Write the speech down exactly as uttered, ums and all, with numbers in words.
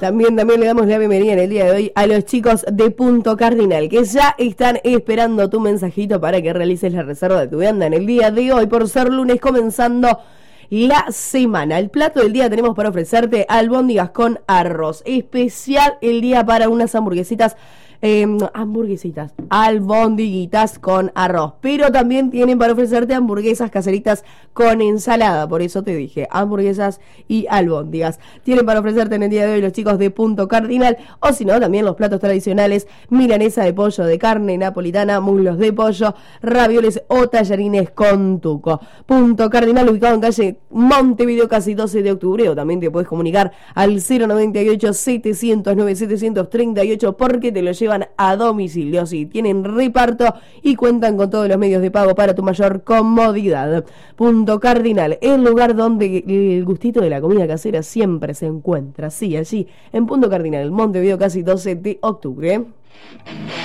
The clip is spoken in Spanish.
También, también le damos la bienvenida en el día de hoy a los chicos de Punto Cardinal, que ya están esperando tu mensajito para que realices la reserva de tu vianda en el día de hoy, por ser lunes comenzando la semana. El plato del día tenemos para ofrecerte albóndigas con arroz. Especial el día para unas hamburguesitas. Eh, hamburguesitas, albondiguitas con arroz, pero también tienen para ofrecerte hamburguesas caseritas con ensalada, por eso te dije, hamburguesas y albóndigas. Tienen para ofrecerte en el día de hoy los chicos de Punto Cardinal, o si no, también los platos tradicionales, milanesa de pollo de carne, napolitana, muslos de pollo, ravioles o tallarines con tuco. Punto Cardinal, ubicado en calle Montevideo, casi doce de octubre, o también te puedes comunicar al cero noventa y ocho, setecientos nueve, setecientos treinta y ocho, porque te lo llevan a domicilio, sí, tienen reparto y cuentan con todos los medios de pago para tu mayor comodidad. Punto Cardinal, el lugar donde el gustito de la comida casera siempre se encuentra, sí, allí en Punto Cardinal, Montevideo, casi doce de octubre.